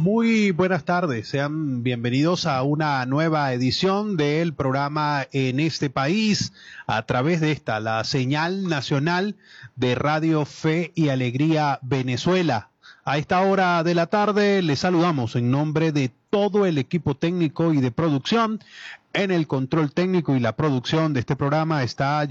Muy buenas tardes, sean bienvenidos a una nueva edición del programa En este País, a través de la señal nacional de Radio Fe y Alegría Venezuela. A esta hora de la tarde les saludamos en nombre de todo el equipo técnico y de producción. En el control técnico y la producción de este programa está